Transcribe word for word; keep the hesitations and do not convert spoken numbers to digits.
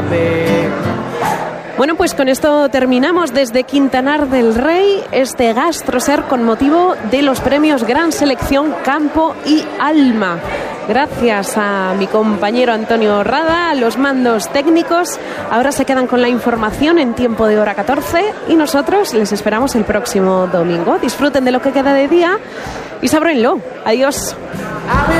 escape. Bueno, pues con esto terminamos desde Quintanar del Rey este GastroSer con motivo de los premios Gran Selección Campo y Alma. Gracias a mi compañero Antonio Rada, a los mandos técnicos. Ahora se quedan con la información en tiempo de hora catorce y nosotros les esperamos el próximo domingo. Disfruten de lo que queda de día y sabróenlo. Adiós.